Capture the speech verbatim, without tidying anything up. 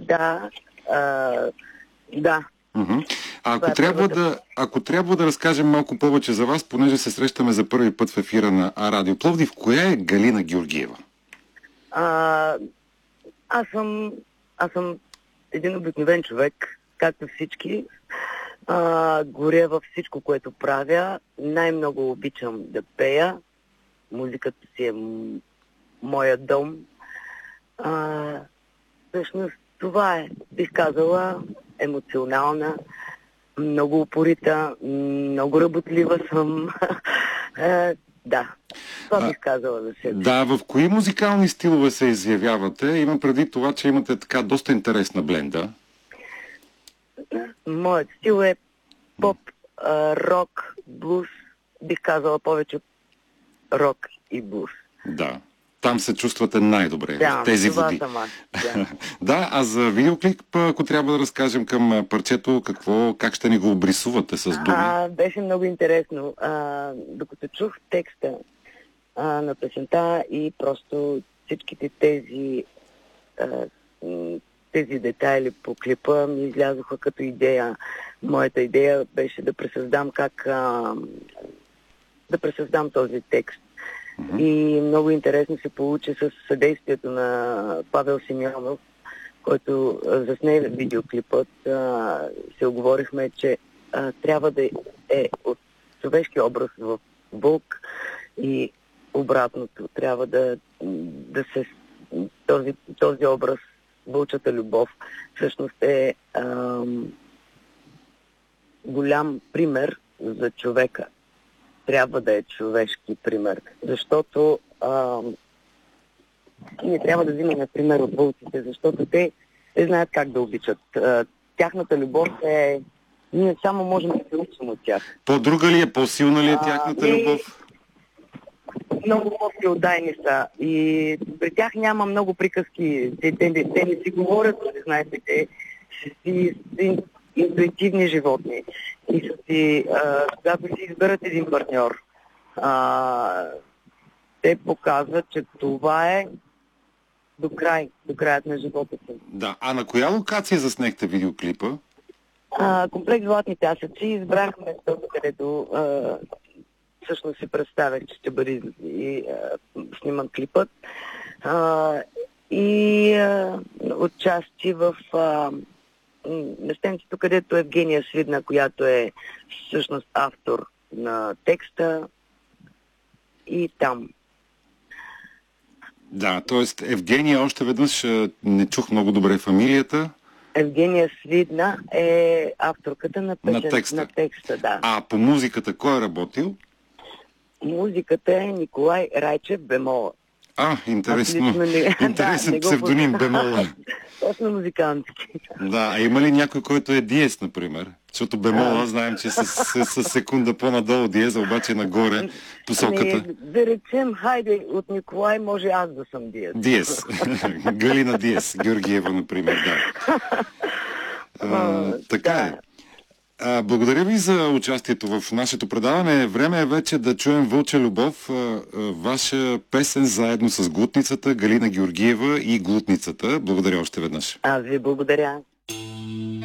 Да, а, да. Uh-huh. А ако, е трябва първата... да, ако трябва да разкажем малко повече за вас, понеже се срещаме за първи път в ефира на Радио Пловдив, коя е Галина Георгиева? А, аз съм аз съм един обикновен човек, както всички. А, горя във всичко, което правя. Най-много обичам да пея. Музиката си е м- моя дом. А, всъщност това е, бих казала, емоционална, много упорита, много работлива съм. а, да, това А, бих казала за себе. да, в кои музикални стилове се изявявате? Имам преди това, че имате така доста интересна бленда. Моят стил е поп, а, рок, блуз. Бих казала повече рок и блуз. Да. Там се чувствате най-добре, Да, в тези това води. съм аз. Да. Да, а за видеоклип, ако трябва да разкажем към парчето, какво, как ще ни го обрисувате с думи? А, беше много интересно. А, докато чух текста а, на песента и просто всичките тези а, тези детайли по клипа ми излязоха като идея. Моята идея беше да пресъздам как а, да пресъздам този текст. Mm-hmm. И много интересно се получи с съдействието на Павел Симеонов, който засне видеоклипът. А, се оговорихме, че а, трябва да е от човешки образ в вълк и обратното. Трябва да, да се този, този образ, вълчата любов, всъщност е а, голям пример за човека. Трябва да е човешки пример, защото а, ние трябва да взимаме пример от вълците, защото те, те знаят как да обичат. А, тяхната любов е... Ние само можем да се учим от тях. По-друга ли е? По-силна ли е тяхната а, любов? Много по-всеотдайни са и при тях няма много приказки. Те, те, те, те не си говорят, знаете, те си, си интуитивни животни. И са си, а, когато си изберат един партньор, а, те показват, че това е до край, до краят на живота си. Да, а на коя локация заснехте видеоклипа? А, комплекс Златни тясъци избрахме местото, където а, всъщност си представях, че ще бъде и, а, сниман клипът. А, и а, отчасти в а, местенцето, където Евгения Свидна, която е всъщност автор на текста, и там. Да, т.е. Евгения, още веднъж не чух много добре фамилията. Евгения Свидна е авторката на, песен, на, текста. на текста. Да. А по музиката кой е работил? Музиката е Николай Райчев Бемола. А, интересно. Не... Интересен да, псевдоним Бемола. Точно музикантски. Да, а има ли някой, който е диез, например? Защото Бемола, а... знаем, че е с, с, с секунда по-надолу диеза, обаче нагоре посоката. Не, да речем, хайде, от Николай може аз да съм диез. Диез. Галина Диез, Георгиева, например, да. А, така да. е. А, благодаря ви за участието в нашето предаване. Време е вече да чуем Вълча любов, а, а, ваша песен заедно с Глутницата, Галина Георгиева и Глутницата. Благодаря още веднъж. Аз ви благодаря.